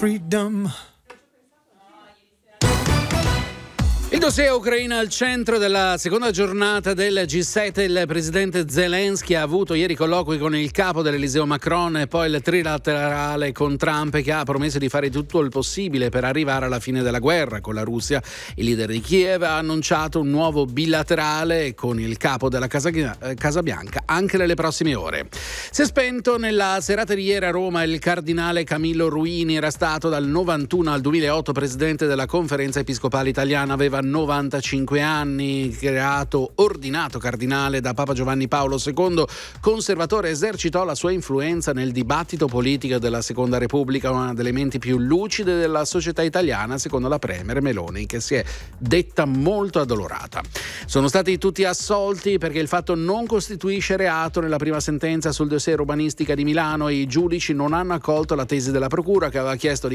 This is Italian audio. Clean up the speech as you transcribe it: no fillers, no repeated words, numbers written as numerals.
freedom. Il dossier Ucraina al centro della seconda giornata del G7. Il presidente Zelensky ha avuto ieri colloqui con il capo dell'Eliseo Macron e poi il trilaterale con Trump, che ha promesso di fare tutto il possibile per arrivare alla fine della guerra con la Russia. Il leader di Kiev ha annunciato un nuovo bilaterale con il capo della Casa Bianca anche nelle prossime ore. Si è spento nella serata di ieri a Roma il cardinale Camillo Ruini. Era stato dal 91 al 2008 presidente della Conferenza Episcopale Italiana, aveva 95 anni, ordinato cardinale da Papa Giovanni Paolo II, conservatore, esercitò la sua influenza nel dibattito politico della Seconda Repubblica, una delle menti più lucide della società italiana, secondo la premier Meloni, che si è detta molto addolorata. Sono stati tutti assolti perché il fatto non costituisce reato nella prima sentenza sul dossier urbanistica di Milano e i giudici non hanno accolto la tesi della procura, che aveva chiesto di